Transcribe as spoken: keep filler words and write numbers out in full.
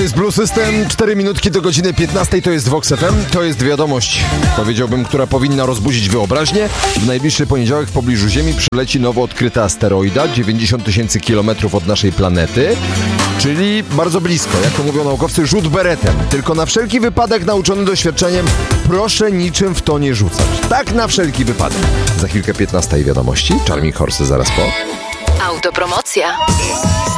jest Blue System, cztery minutki do godziny piętnastej, to jest Vox F M, to jest wiadomość, powiedziałbym, która powinna rozbudzić wyobraźnię. W najbliższy poniedziałek w pobliżu Ziemi przyleci nowo odkryta asteroida, dziewięćdziesiąt tysięcy kilometrów od naszej planety, czyli bardzo blisko, jak to mówią naukowcy, rzut beretem. Tylko na wszelki wypadek, nauczony doświadczeniem, proszę niczym w to nie rzucać. Tak na wszelki wypadek. Za chwilkę piętnasta i wiadomości, Charming Horse zaraz po. Autopromocja.